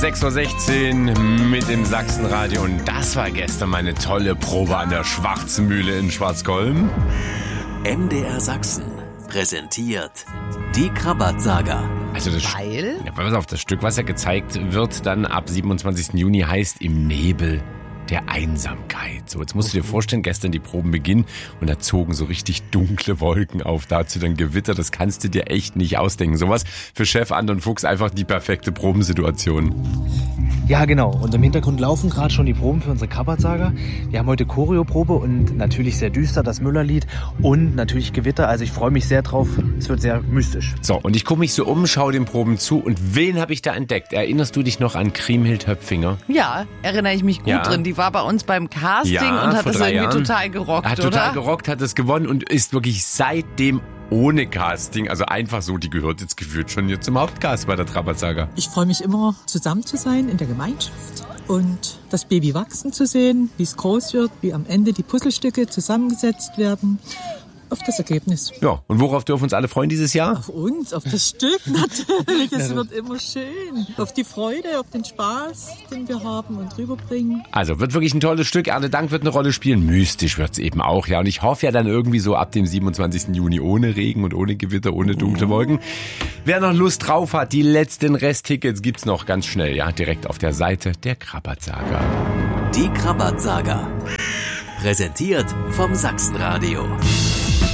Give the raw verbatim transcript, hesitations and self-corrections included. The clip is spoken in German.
sechs Uhr sechzehn mit dem Sachsenradio und das war gestern meine tolle Probe an der Schwarzmühle in Schwarzkolm. M D R Sachsen präsentiert die Krabat-Saga. Also das, Weil? Ja, pass auf, das Stück, was ja gezeigt wird, dann ab siebenundzwanzigsten Juni heißt Im Nebel der Einsamkeit. So, jetzt musst du dir vorstellen, gestern die Proben beginnen und da zogen so richtig dunkle Wolken auf, dazu dann Gewitter, das kannst du dir echt nicht ausdenken. Sowas für Chef Anton Fuchs einfach die perfekte Probensituation. Ja, genau. Und im Hintergrund laufen gerade schon die Proben für unsere Krabat-Saga. Wir haben heute Choreoprobe und natürlich sehr düster, das Müllerlied und natürlich Gewitter. Also ich freue mich sehr drauf. Es wird sehr mystisch. So, und ich gucke mich so um, schaue den Proben zu und wen habe ich da entdeckt? Erinnerst du dich noch an Kriemhild Höpfinger? Ja, erinnere ich mich gut Ja. drin. Die war bei uns beim Casting Ja, und hat vor das drei irgendwie Jahren. total gerockt, Hat oder? total gerockt, hat es gewonnen und ist wirklich seitdem ohne Casting, also einfach so, die gehört jetzt gefühlt schon hier zum Hauptcast bei der Krabat-Saga. Ich freue mich immer, zusammen zu sein in der Gemeinschaft und das Baby wachsen zu sehen, wie es groß wird, wie am Ende die Puzzlestücke zusammengesetzt werden. Auf das Ergebnis. Ja, und worauf dürfen uns alle freuen dieses Jahr? Auf uns, auf das Stück natürlich. Es wird immer schön. Auf die Freude, auf den Spaß, den wir haben und rüberbringen. Also, wird wirklich ein tolles Stück. Erne Dank wird eine Rolle spielen. Mystisch wird's eben auch, ja. Und ich hoffe ja dann irgendwie so ab dem siebenundzwanzigsten Juni ohne Regen und ohne Gewitter, ohne dunkle Wolken. Wer noch Lust drauf hat, die letzten Resttickets gibt's noch ganz schnell, ja. Direkt auf der Seite der Krabat-Saga. Die Krabat-Saga. Präsentiert vom Sachsenradio.